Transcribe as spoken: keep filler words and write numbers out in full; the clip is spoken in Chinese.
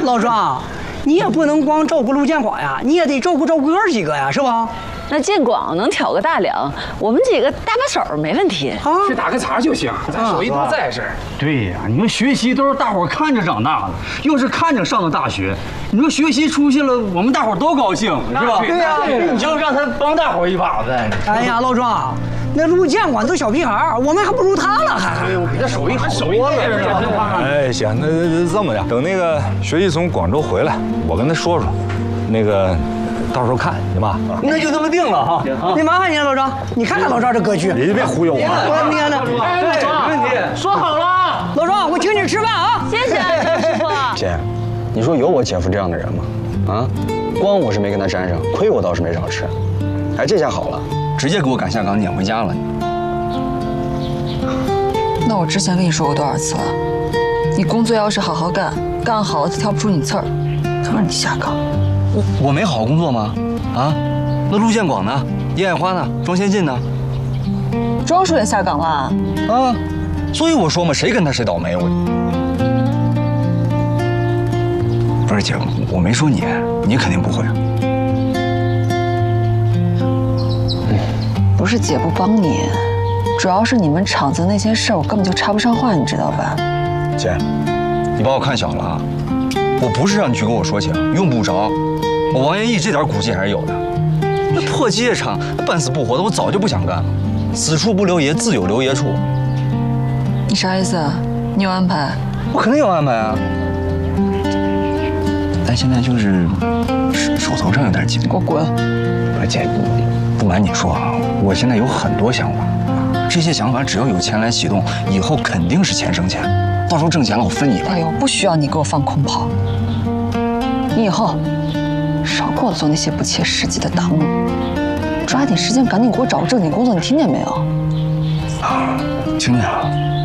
老庄，你也不能光照顾陆建华呀，你也得照顾照顾哥几个呀，是吧？ 那建广能挑个大梁，我们几个搭把手没问题。 啊， 去打个杂就行，咱手艺多在这儿。 对呀，你们学习都是大伙看着长大的，又是看着上的大学。你说学习出息了，我们大伙都高兴，是吧？ 对呀， 你就让他帮大伙一把呗。 哎呀，老庄，那陆建广都小屁孩，我们还不如他了，还。 对，我比他手艺好多了。 哎，行，那那这么的，等那个学习从广州回来，我跟他说说，那个到时候看行吧？ 那就这么定了哈。 你麻烦你了，老庄，你看看老赵这格局， 你别忽悠我。 我你看呢？ 对，没问题。 说好了， 老庄，我请你吃饭啊！ 谢谢师傅。 姐，你说有我姐夫这样的人吗？啊，光我是没跟他沾上，亏我倒是没少吃。哎，这下好了，直接给我赶下岗撵回家了。 那我之前跟你说过多少次了？你工作要是好好干，干好了他挑不出你刺儿，他让你下岗。 我我没好好工作吗？啊，那陆建广呢？叶爱花呢？庄先进呢？ 庄叔也下岗了。 啊，所以我说嘛，谁跟他谁倒霉。我不是姐，我没说你，你肯定不会。 不是姐不帮你，主要是你们厂子那些事儿，我根本就插不上话，你知道吧？ 姐，你把我看小了啊！我不是让你去跟我说情，用不着。我王延义这点骨气还是有的。那破机械厂半死不活的，我早就不想干了。此处不留爷，自有留爷处。 你啥意思啊？你有安排？ 我肯定有安排啊。但现在就是手手头上有点紧。 给我滚！ 不是姐，不瞒你说啊，我现在有很多想法。这些想法只要有钱来启动，以后肯定是钱生钱。到时候挣钱了，我分你吧。 哎呦，不需要你给我放空炮。你以后少给我做那些不切实际的大梦，抓紧时间赶紧给我找个正经工作，你听见没有？ 啊，听见了。